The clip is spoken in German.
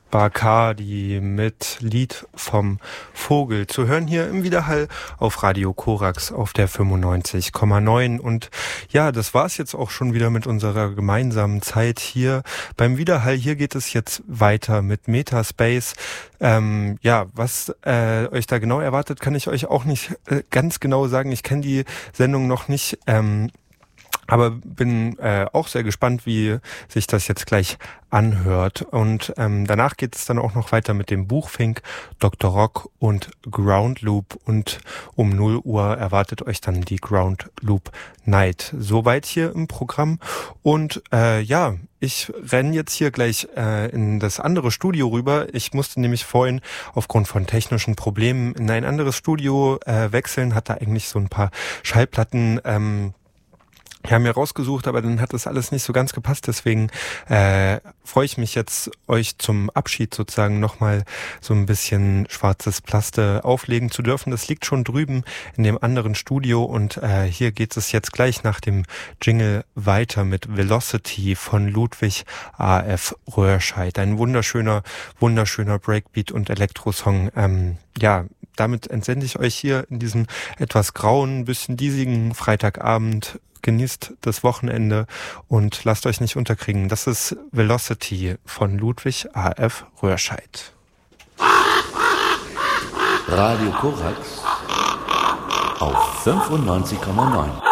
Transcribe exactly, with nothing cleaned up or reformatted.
Bacardi mit Lied vom Vogel. Zu hören hier im Widerhall auf Radio Korax auf der fünfundneunzig Komma neun. Und ja, das war's jetzt auch schon wieder mit unserer gemeinsamen Zeit hier beim Widerhall. Hier geht es jetzt weiter mit Metaspace. Ähm, ja, was äh, euch da genau erwartet, kann ich euch auch nicht äh, ganz genau sagen. Ich kenne die Sendung noch nicht. Ähm, Aber bin äh, auch sehr gespannt, wie sich das jetzt gleich anhört. Und ähm, danach geht es dann auch noch weiter mit dem Buchfink, Doktor Rock und Ground Loop. Und um null Uhr erwartet euch dann die Ground Loop Night. Soweit hier im Programm. Und äh, ja, ich renne jetzt hier gleich äh, in das andere Studio rüber. Ich musste nämlich vorhin aufgrund von technischen Problemen in ein anderes Studio äh, wechseln. Hatte eigentlich so ein paar Schallplatten ähm, Ich habe mir rausgesucht, aber dann hat das alles nicht so ganz gepasst. Deswegen äh, freue ich mich jetzt, euch zum Abschied sozusagen nochmal so ein bisschen schwarzes Plaste auflegen zu dürfen. Das liegt schon drüben in dem anderen Studio und äh, hier geht es jetzt gleich nach dem Jingle weiter mit Velocity von Ludwig A F Röhrscheid. Ein wunderschöner, wunderschöner Breakbeat und Elektrosong. Ähm, ja, damit entsende ich euch hier in diesem etwas grauen, bisschen diesigen Freitagabend. Genießt das Wochenende und lasst euch nicht unterkriegen. Das ist Velocity von Ludwig A F Röhrscheid. Radio Korax auf fünfundneunzig Komma neun.